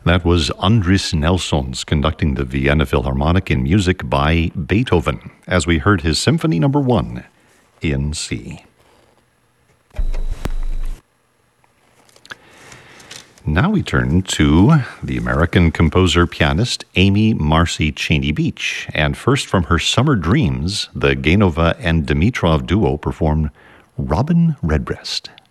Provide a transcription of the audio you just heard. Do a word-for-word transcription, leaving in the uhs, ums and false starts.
That was Andris Nelsons conducting the Vienna Philharmonic in music by Beethoven, as we heard his Symphony Number One in C. Now we turn to the American composer-pianist Amy Marcy Cheney Beach, and first from her Summer Dreams, the Gaynova and Dimitrov duo performed Robin Redbreast.